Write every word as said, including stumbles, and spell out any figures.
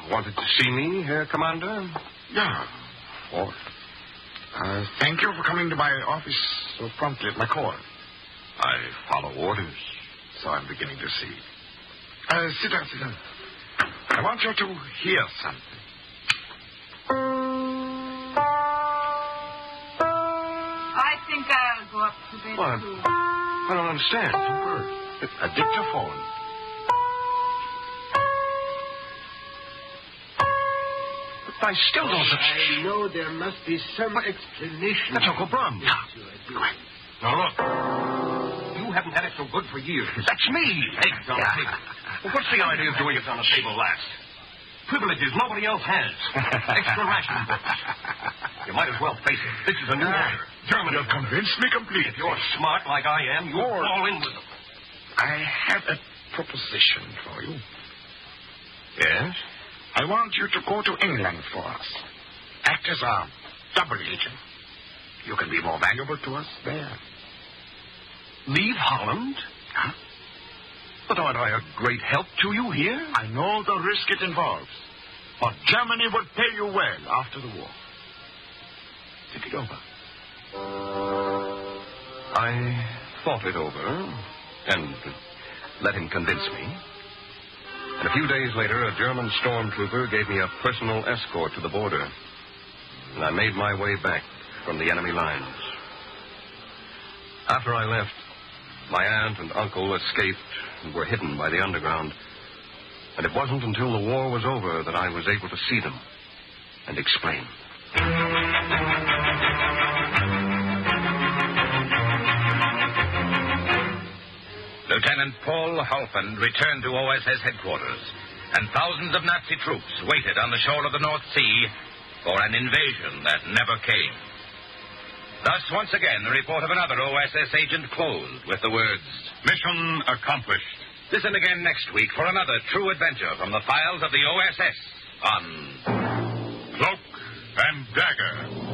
wanted to see me, Herr Commander? Yeah, of course. Uh, thank you for coming to my office so promptly at my call. I follow orders. So I'm beginning to see. Uh, sit down, sit down. I want you to hear something. I think I'll go up to bed, What? too. I don't understand. A dictaphone. I still don't... I know there must be some explanation. That's Uncle Brum. Yeah. Quiet. Now, look. You haven't had it so good for years. That's me. Eggs on the table. Well, what's the idea of doing it on the table last? Privileges nobody else has. Extra ration books. You might as well face it. This is a new order. Germany. You've convinced me completely. If you're smart like I am, you'll Lord. fall in with them. I have a proposition for you. Yes? I want you to go to England for us. Act as a double agent. You can be more valuable to us there. Leave Holland? Huh? But aren't I a great help to you here? I know the risk it involves. But Germany would pay you well after the war. Think it over. I thought it over and let him convince me. And a few days later, a German stormtrooper gave me a personal escort to the border. And I made my way back from the enemy lines. After I left, my aunt and uncle escaped and were hidden by the underground. And it wasn't until the war was over that I was able to see them and explain. Lieutenant Paul Halfand returned to O S S headquarters, and thousands of Nazi troops waited on the shore of the North Sea for an invasion that never came. Thus, once again, the report of another O S S agent closed with the words, "Mission accomplished." Listen again next week for another true adventure from the files of the O S S on Cloak and Dagger.